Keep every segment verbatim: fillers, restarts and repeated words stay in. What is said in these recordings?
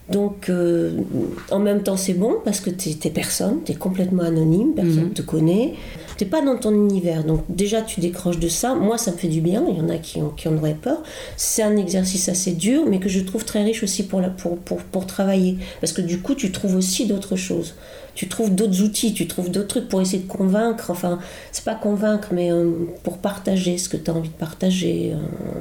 Donc, euh, en même temps, c'est bon parce que t'es, t'es personne, t'es complètement anonyme, personne ne mmh. te connaît. T'es pas dans ton univers. Donc, déjà, tu décroches de ça. Moi, ça me fait du bien. Il y en a qui, ont, qui en auraient peur. C'est un exercice assez dur, mais que je trouve très riche aussi pour, la, pour, pour, pour travailler. Parce que du coup, tu trouves aussi d'autres choses. Tu trouves d'autres outils, tu trouves d'autres trucs pour essayer de convaincre. Enfin, c'est pas convaincre, mais euh, pour partager ce que tu as envie de partager.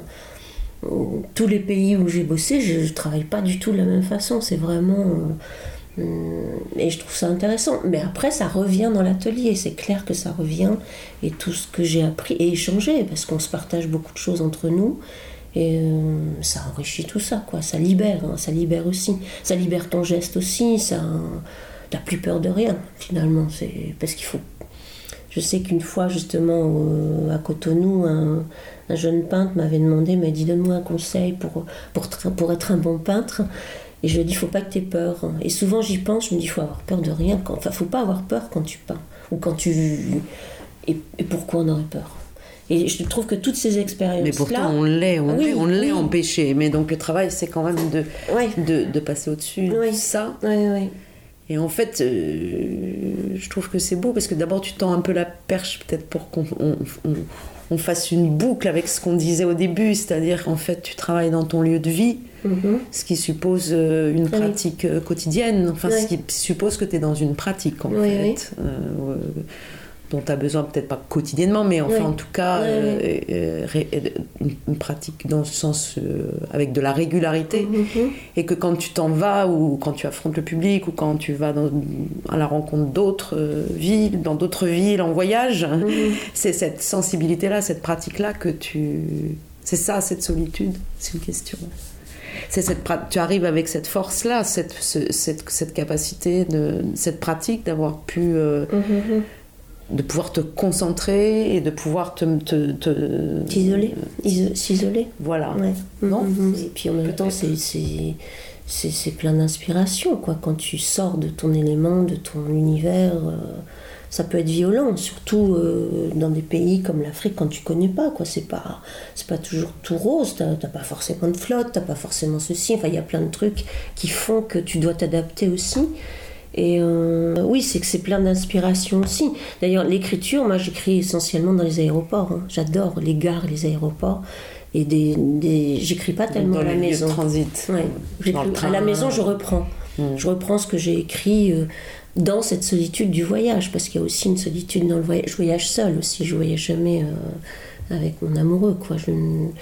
Euh, tous les pays où j'ai bossé, je ne travaille pas du tout de la même façon. C'est vraiment... Euh, et je trouve ça intéressant. Mais après, ça revient dans l'atelier. C'est clair que ça revient. Et tout ce que j'ai appris et échangé, parce qu'on se partage beaucoup de choses entre nous. Et euh, ça enrichit tout ça, quoi. Ça libère, hein, ça libère aussi. Ça libère ton geste aussi. Ça, t'as plus peur de rien, finalement. C'est parce qu'il faut... Je sais qu'une fois, justement, euh, à Cotonou, un, un jeune peintre m'avait demandé, m'a dit, donne-moi un conseil pour, pour, pour être un bon peintre. Et je lui ai dit, il ne faut pas que tu aies peur. Et souvent, j'y pense, je me dis, il faut avoir peur de rien. Quand... Enfin, il ne faut pas avoir peur quand tu peins. Ou quand tu... Et, et pourquoi on aurait peur ? Et je trouve que toutes ces expériences-là... Mais pourtant, on l'est, on oui, l'est, on l'est oui. empêché. Mais donc, le travail, c'est quand même de, oui. de, de passer au-dessus oui. de ça. Oui, oui. Et en fait, euh, je trouve que c'est beau, parce que d'abord, tu tends un peu la perche, peut-être pour qu'on on, on, on fasse une boucle avec ce qu'on disait au début, c'est-à-dire qu'en fait, tu travailles dans ton lieu de vie, mm-hmm. ce qui suppose une pratique oui. quotidienne, enfin, oui. ce qui suppose que tu es dans une pratique, en oui, fait. Oui. Euh, dont tu as besoin, peut-être pas quotidiennement, mais enfin, oui. en tout cas, oui, euh, oui. Euh, ré, une, une pratique dans ce sens, euh, avec de la régularité, mm-hmm. et que quand tu t'en vas, ou quand tu affrontes le public, ou quand tu vas dans, à la rencontre d'autres euh, villes, dans d'autres villes, en voyage, mm-hmm. c'est cette sensibilité-là, cette pratique-là que tu... C'est ça, cette solitude, c'est une question. C'est cette, tu arrives avec cette force-là, cette, cette, cette capacité, de, cette pratique d'avoir pu... Euh, mm-hmm. de pouvoir te concentrer et de pouvoir te... te, te... T'isoler, Iso- s'isoler. Voilà. Ouais. Non mm-hmm. Et puis en même Peut-être. temps, c'est, c'est, c'est, c'est plein d'inspiration, quoi. Quand tu sors de ton élément, de ton univers, euh, ça peut être violent, surtout euh, dans des pays comme l'Afrique, quand tu connais pas, quoi. C'est pas, c'est pas toujours tout rose, t'as, t'as pas forcément de flotte, t'as pas forcément ceci, enfin, il y a plein de trucs qui font que tu dois t'adapter aussi. Et euh, oui, c'est que c'est plein d'inspiration aussi. D'ailleurs, l'écriture, moi j'écris essentiellement dans les aéroports. Hein. J'adore les gares, les aéroports. Et des, des... j'écris pas tellement dans à la les maison. Lieux de transit. Ouais. J'écris... À la maison, je reprends. Mmh. Je reprends ce que j'ai écrit euh, dans cette solitude du voyage, parce qu'il y a aussi une solitude dans le voyage. Je voyage seule aussi. Je voyage jamais euh, avec mon amoureux, quoi. Je...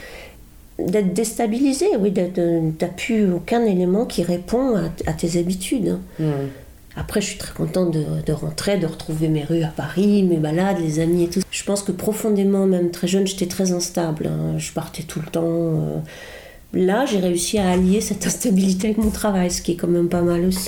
D'être déstabilisé, oui. D'être... T'as plus aucun élément qui répond à, à tes habitudes. Mmh. Après, je suis très contente de, de rentrer, de retrouver mes rues à Paris, mes balades, les amis et tout. Je pense que profondément, même très jeune, j'étais très instable. Hein. Je partais tout le temps. Euh... Là, j'ai réussi à allier cette instabilité avec mon travail, ce qui est quand même pas mal aussi.